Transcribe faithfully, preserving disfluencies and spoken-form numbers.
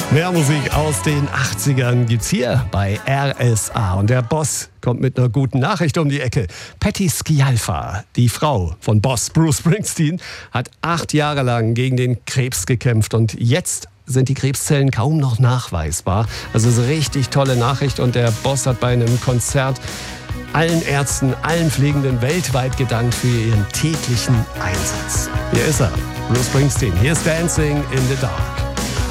Mehr Musik aus den achtzigern gibt's hier bei R S A. Und der Boss kommt mit einer guten Nachricht um die Ecke. Patti Scialfa, die Frau von Boss Bruce Springsteen, hat acht Jahre lang gegen den Krebs gekämpft. Und jetzt sind die Krebszellen kaum noch nachweisbar. Also ist eine richtig tolle Nachricht. Und der Boss hat bei einem Konzert allen Ärzten, allen Pflegenden weltweit gedankt für ihren täglichen Einsatz. Hier ist er, Bruce Springsteen. Hier ist Dancing in the Dark.